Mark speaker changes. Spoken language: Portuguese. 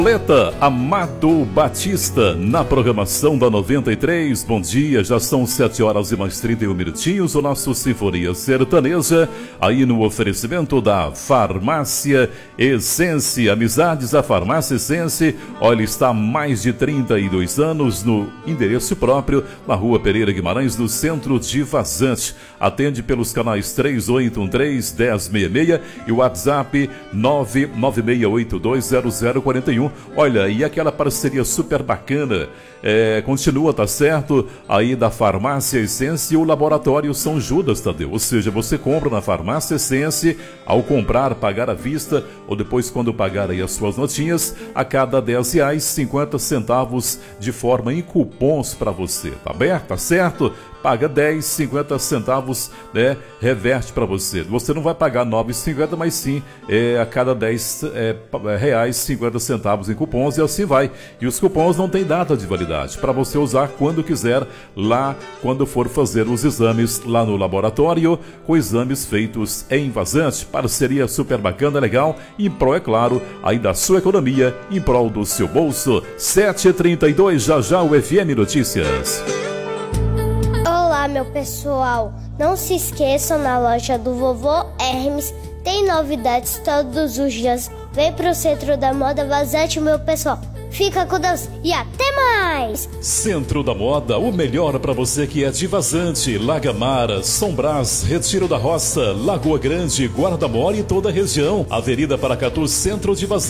Speaker 1: Coleta Amado Batista na programação da 93. Bom dia, já são 7 horas e mais 31 minutinhos. O nosso Sinfonia Sertaneja aí no oferecimento da Farmácia Essência. Amizades, a Farmácia Essência, olha, está há mais de 32 anos no endereço próprio, na Rua Pereira Guimarães, no centro de Vazante. Atende pelos canais 3813-1066 e o WhatsApp 996820041. Olha, e aquela parceria super bacana, continua, tá certo? Aí da Farmácia Essência e o Laboratório São Judas, Tadeu. Ou seja, você compra na Farmácia Essência, ao comprar, pagar à vista, ou depois quando pagar aí as suas notinhas, a cada R$10, 50 centavos de forma em cupons para você, tá bem? Tá certo? Paga 10, 50 centavos, né? Reverte para você. Você não vai pagar 9,50, mas sim a cada 10 reais, 50 centavos em cupons, e assim vai. E os cupons não têm data de validade, para você usar quando quiser, lá quando for fazer os exames lá no laboratório, com exames feitos em Vazante. Parceria super bacana, legal, em prol, é claro, aí da sua economia, em prol do seu bolso. 7h32, já o FM Notícias.
Speaker 2: Olá, meu pessoal, não se esqueçam, na loja do Vovô Hermes tem novidades todos os dias. Vem pro Centro da Moda Vazante, meu pessoal. Fica com Deus e até mais!
Speaker 1: Centro da Moda, o melhor para você que é de Vazante, Lagamara, São Brás, Retiro da Roça, Lagoa Grande, Guarda-Mora e toda a região. Avenida Paracatu, Centro de Vazante.